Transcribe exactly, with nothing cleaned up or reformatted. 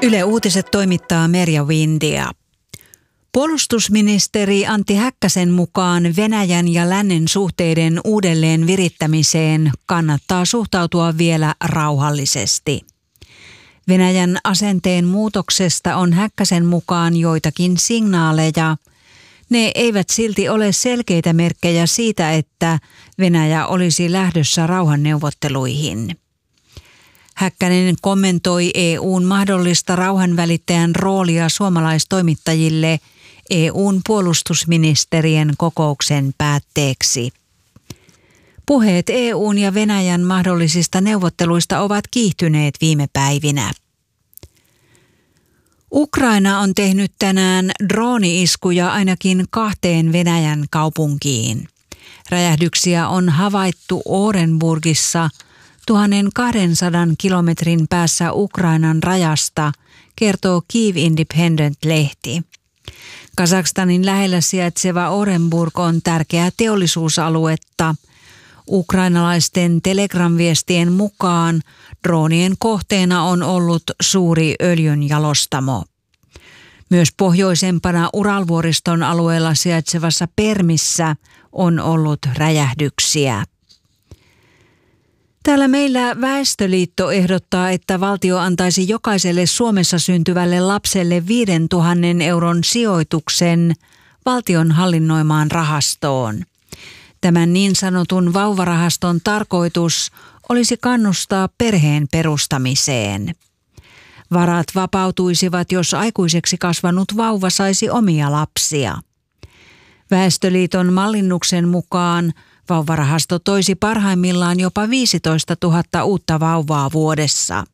Yle Uutiset toimittaa Merja Windia. Puolustusministeri Antti Häkkäsen mukaan Venäjän ja lännen suhteiden uudelleen virittämiseen kannattaa suhtautua vielä rauhallisesti. Venäjän asenteen muutoksesta on Häkkäsen mukaan joitakin signaaleja. Ne eivät silti ole selkeitä merkkejä siitä, että Venäjä olisi lähdössä rauhanneuvotteluihin. Häkkänen kommentoi E U:n mahdollista rauhanvälittäjän roolia suomalaistoimittajille E U:n puolustusministerien kokouksen päätteeksi. Puheet E U:n ja Venäjän mahdollisista neuvotteluista ovat kiihtyneet viime päivinä. Ukraina on tehnyt tänään drooni-iskuja ainakin kahteen Venäjän kaupunkiin. Räjähdyksiä on havaittu Orenburgissa tuhatkaksisataa kilometrin päässä Ukrainan rajasta, kertoo Kyiv Independent-lehti. Kazakstanin lähellä sijaitseva Orenburg on tärkeää teollisuusaluetta. Ukrainalaisten Telegram-viestien mukaan droonien kohteena on ollut suuri öljynjalostamo. Myös pohjoisempana Uralvuoriston alueella sijaitsevassa Permissä on ollut räjähdyksiä. Täällä meillä Väestöliitto ehdottaa, että valtio antaisi jokaiselle Suomessa syntyvälle lapselle viisituhatta euron sijoituksen valtion hallinnoimaan rahastoon. Tämän niin sanotun vauvarahaston tarkoitus olisi kannustaa perheen perustamiseen. Varat vapautuisivat, jos aikuiseksi kasvanut vauva saisi omia lapsia. Väestöliiton mallinnuksen mukaan vauvarahasto toisi parhaimmillaan jopa viisitoistatuhatta uutta vauvaa vuodessa.